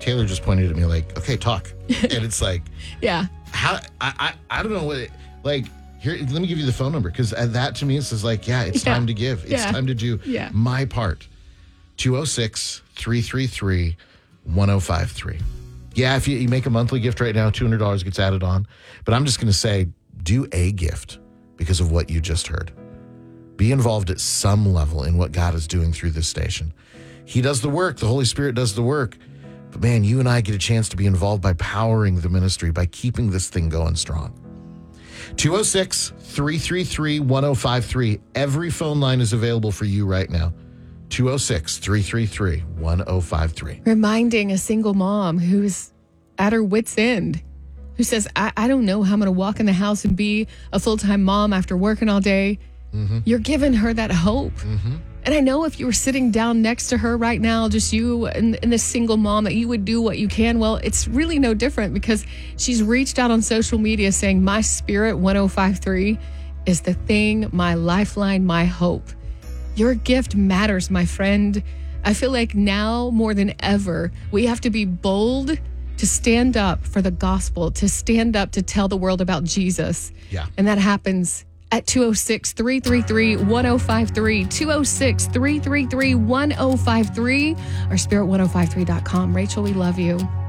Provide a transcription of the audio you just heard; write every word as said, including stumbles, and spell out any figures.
Taylor just pointed at me like, okay, talk. And it's like, yeah. how I, I, I don't know what it, like, here, let me give you the phone number. Because that to me is just like, yeah, it's yeah. time to give. It's yeah. time to do yeah. my part. two oh six, three three three, one oh five three. Yeah, if you, you make a monthly gift right now, two hundred dollars gets added on. But I'm just going to say, do a gift because of what you just heard. Be involved at some level in what God is doing through this station. He does the work. The Holy Spirit does the work. But man, you and I get a chance to be involved by powering the ministry, by keeping this thing going strong. two oh six, three three three, one oh five three. Every phone line is available for you right now. two oh six, three three three, one oh five three. Reminding a single mom who's at her wit's end, who says, I, I don't know how I'm going to walk in the house and be a full-time mom after working all day. Mm-hmm. You're giving her that hope. Mm-hmm. And I know if you were sitting down next to her right now, just you and, and this single mom, that you would do what you can. Well, it's really no different because she's reached out on social media saying, my spirit one oh five three is the thing, my lifeline, my hope. Your gift matters, my friend. I feel like now more than ever, we have to be bold to stand up for the gospel, to stand up to tell the world about Jesus. Yeah. And that happens at two oh six, three three three, one oh five three, two oh six, three three three, one oh five three, or spirit one oh five three dot com. Rachel, we love you.